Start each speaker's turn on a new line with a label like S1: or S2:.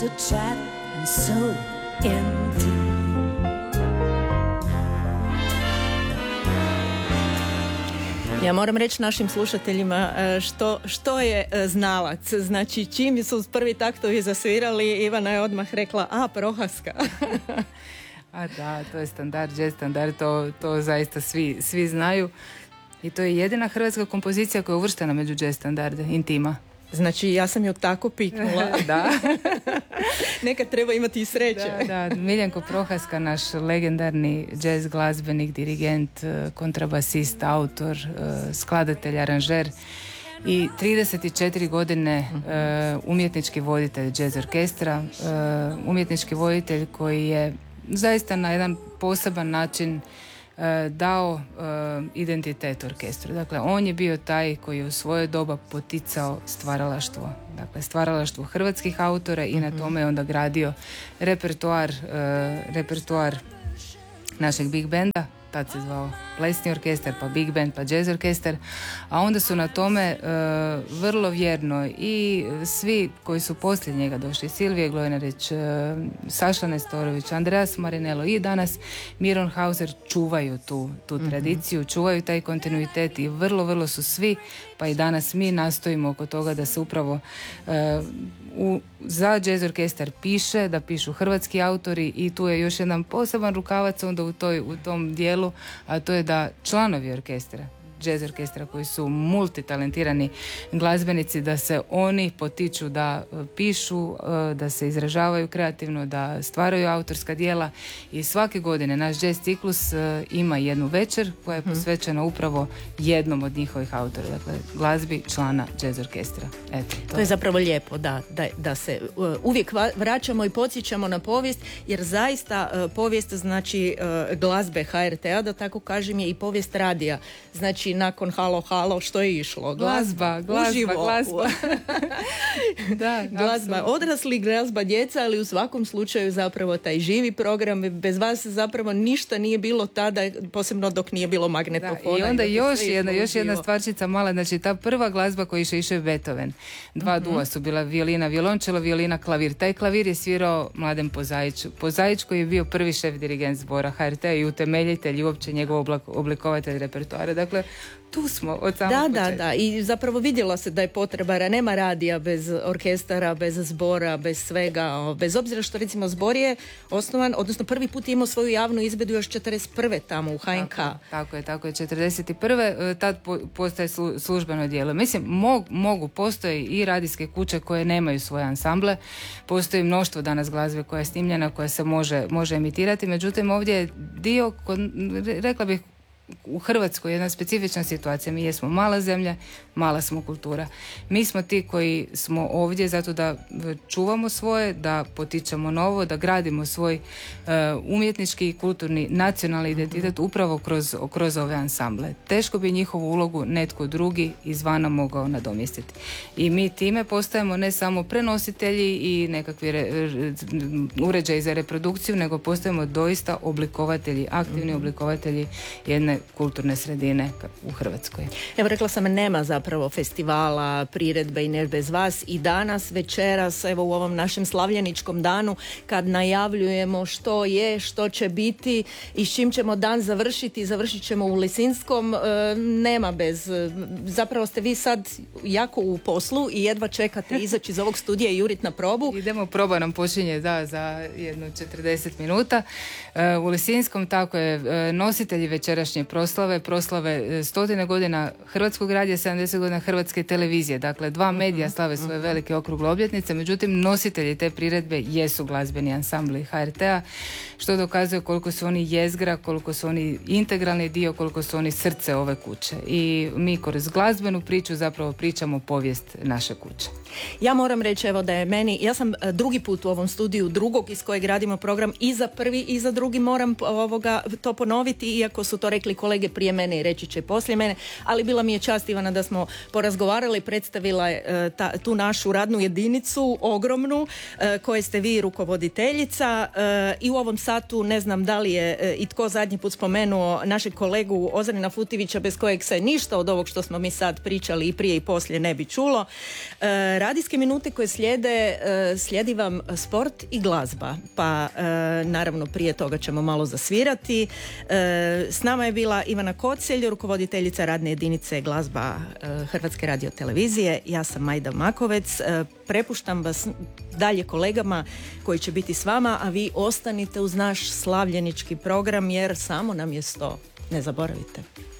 S1: to chat and so empty.
S2: Ja moram reći našim slušateljima što je znalac. Znači, čim su prvi taktovi zasvirali, Ivana je odmah rekla, Prohaska.
S3: A da, to je standard, jazz standard, to zaista svi znaju. I to je jedina hrvatska kompozicija koja je uvrštena među jazz standarde, Intima.
S2: Znači, ja sam ju tako piknula.
S3: Da.
S2: Nekad treba imati i sreće.
S3: Da, Miljenko Prohaska, naš legendarni jazz glazbenik, dirigent, kontrabasist, autor, skladatelj, aranžer i 34 godine umjetnički voditelj jazz orkestra, umjetnički voditelj koji je zaista na jedan poseban način dao identitet orkestru. Dakle, on je bio taj koji je u svoje doba poticao stvaralaštvo. Dakle, stvaralaštvo hrvatskih autora i na tome je onda gradio repertoar našeg big benda. Tad se zvao plesni orkestar, pa big band, pa jazz orkestar, a onda su na tome vrlo vjerno i svi koji su poslije njega došli, Silvije Glojnarić, Saša Nestorović, Andreas Marinello i danas Miron Hauser čuvaju tu tradiciju, čuvaju taj kontinuitet i vrlo su svi, pa i danas mi nastojimo oko toga da se upravo za jazz orkestar piše, da pišu hrvatski autori i tu je još jedan poseban rukavac onda u tom dijelu, a to je da članovi orkestra, jazz orkestra koji su multitalentirani glazbenici, da se oni potiču da pišu, da se izražavaju kreativno, da stvaraju autorska djela i svake godine naš jazz ciklus ima jednu večer koja je posvećena upravo jednom od njihovih autora, dakle glazbi člana jazz orkestra. Eto,
S2: to je zapravo lijepo, da se uvijek vraćamo i podsjećamo na povijest, jer zaista povijest znači glazbe HRT-a, da tako kažem, je i povijest radija. Znači nakon Halo Halo što je išlo?
S3: Glazba. Da,
S2: glazba odrasli, glazba djeca, ali u svakom slučaju zapravo taj živi program, bez vas zapravo ništa nije bilo tada, posebno dok nije bilo magnetofona.
S3: I onda još jedna stvarčica mala, znači ta prva glazba koju išao je Beethoven. Dva dua su bila, violina, violončelo, violina, klavir. Taj klavir je svirao Mladen Pozaić. Pozaić koji je bio prvi šef dirigent zbora HRT i utemeljitelj i uopće njegov oblikovatelj repertoara. Dakle, tu smo od samog početka.
S2: Da, i zapravo vidjelo se da je potreba, nema radija bez orkestara, bez zbora, bez svega, bez obzira što recimo zbor je osnovan, odnosno prvi put imao svoju javnu izvedu još 41. tamo u HNK.
S3: Tako je, 41. Tad postaje službeno djelo. Mislim, postoje i radijske kuće koje nemaju svoje ansamble, postoji mnoštvo danas glazbe koja je snimljena, koja se može emitirati, međutim ovdje je dio, rekla bih, u Hrvatskoj jedna specifična situacija. Mi jesmo mala zemlja, mala smo kultura. Mi smo ti koji smo ovdje zato da čuvamo svoje, da potičemo novo, da gradimo svoj umjetnički i kulturni nacionalni identitet upravo kroz ove ansamble. Teško bi njihovu ulogu netko drugi izvana mogao nadomjestiti. I mi time postajemo ne samo prenositelji i nekakvi uređaji za reprodukciju, nego postajemo doista oblikovatelji, aktivni oblikovatelji jedne kulturne sredine u Hrvatskoj.
S2: Evo, rekla sam, nema zapravo festivala, priredbe i ne bez vas, i danas, večeras, evo u ovom našem slavljeničkom danu, kad najavljujemo što je, što će biti i s čim ćemo dan završit ćemo u Lisinskom, nema bez, zapravo ste vi sad jako u poslu i jedva čekate izaći iz ovog studija i jurit na probu.
S3: Idemo, proba nam počinje za jedno 40 minuta. U Lisinskom, tako je, nositelji večerašnje proslave 100 godina Hrvatskog radija, 70 godina Hrvatske televizije. Dakle, dva medija slave svoje velike okrugle obljetnice, međutim nositelji te priredbe jesu glazbeni ansambli HRT-a, što dokazuje koliko su oni jezgra, koliko su oni integralni dio, koliko su oni srce ove kuće. I mi kroz glazbenu priču zapravo pričamo povijest naše kuće.
S2: Ja moram reći, evo, da je meni, ja sam drugi put u ovom studiju, drugog iz kojeg radimo program, i za prvi i za drugi moram to ponoviti, iako su to rekli rekli kolege prije mene i reći će poslije mene, ali bila mi je čast, Ivana, da smo porazgovarali, predstavila tu našu radnu jedinicu ogromnu koje ste vi rukovoditeljica i u ovom satu ne znam da li je i tko zadnji put spomenuo našeg kolegu Ozrena Futivića bez kojeg se ništa od ovog što smo mi sad pričali i prije i poslije ne bi čulo. Radijske minute koje slijedi vam sport i glazba, pa naravno prije toga ćemo malo zasvirati. S nama je bila Ivana Kocelj, rukovoditeljica radne jedinice glazba Hrvatske radiotelevizije. Ja sam Majda Makovec. Prepuštam vas dalje kolegama koji će biti s vama, a vi ostanite uz naš slavljenički program jer samo nam je 100. Ne zaboravite.